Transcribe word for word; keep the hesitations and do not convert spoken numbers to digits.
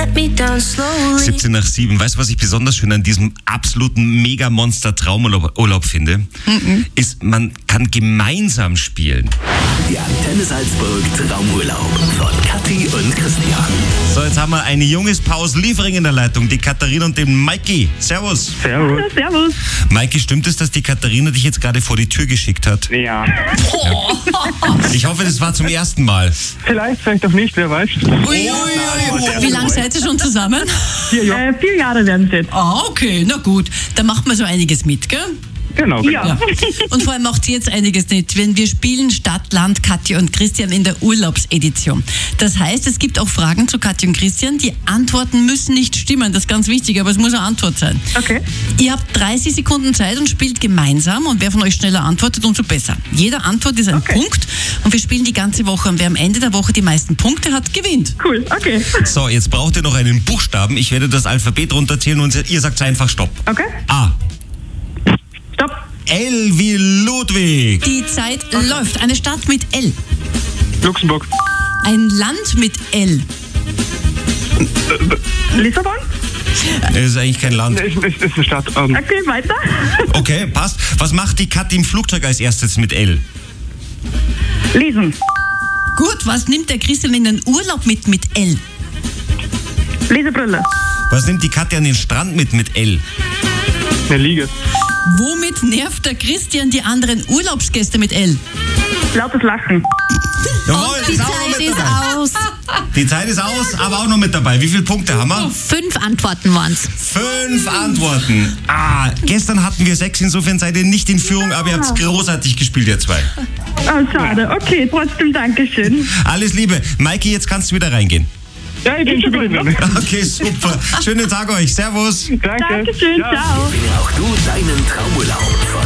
siebzehn nach sieben. Weißt du, was ich besonders schön an diesem absoluten Mega-Monster-Traumurlaub finde? Mhm. Ist, man kann gemeinsam spielen. Die Antenne Salzburg Traumurlaub von Kathi und Christian. So, jetzt haben wir eine junges Paus Liefering in der Leitung, die Katharina und den Maiki. Servus. Servus. Hallo, servus. Maiki, stimmt es, dass die Katharina dich jetzt gerade vor die Tür geschickt hat? Ja. Ich hoffe, das war zum ersten Mal. Vielleicht, vielleicht auch nicht, wer weiß. Ui, ui, ui. Wie lange seid ihr schon zusammen? Vier Jahre. Äh, vier Jahre werden es jetzt. Ah, okay, na gut. Da macht man so einiges mit, gell? Genau, genau. Ja. Ja. Und vor allem macht ihr jetzt einiges mit, wenn wir spielen Stadt, Land, Kathi und Christian in der Urlaubsedition. Das heißt, es gibt auch Fragen zu Kathi und Christian. Die Antworten müssen nicht stimmen, das ist ganz wichtig, aber es muss eine Antwort sein. Okay. Ihr habt dreißig Sekunden Zeit und spielt gemeinsam und wer von euch schneller antwortet, umso besser. Jede Antwort ist ein Okay. Punkt und wir spielen die ganze Woche und wer am Ende der Woche die meisten Punkte hat, gewinnt. Cool, okay. So, jetzt braucht ihr noch einen Buchstaben. Ich werde das Alphabet runterzählen und ihr sagt einfach Stopp. Okay, A. stopp. L wie Ludwig. Die Zeit läuft. Eine Stadt mit L. Luxemburg. Ein Land mit L. Lissabon? Das ist eigentlich kein Land. Es ist, ist eine Stadt. Ähm, Okay, weiter. Okay, passt. Was macht die Kathi im Flugzeug als erstes mit L? Lesen. Gut, was nimmt der Christian in den Urlaub mit mit L? Lesebrille. Was nimmt die Kathi an den Strand mit mit L? eine Liege. Womit nervt der Christian die anderen Urlaubsgäste mit L? Lautes Lachen. Jawohl, Die ist auch noch Zeit mit ist dabei. aus. Die Zeit ist aus, aber auch noch mit dabei. Wie viele Punkte haben wir? Fünf Antworten waren's. Fünf Antworten. Ah, gestern hatten wir sechs, insofern seid ihr nicht in Führung, aber ihr habt großartig gespielt, ihr zwei. Oh, schade. Okay, trotzdem Dankeschön. Alles Liebe. Maiki, jetzt kannst du wieder reingehen. Ja, ich bin schon wieder drin. Okay, super. Schönen Tag euch. Servus. Danke. Dankeschön, ciao. Auch du deinen Traumurlaub von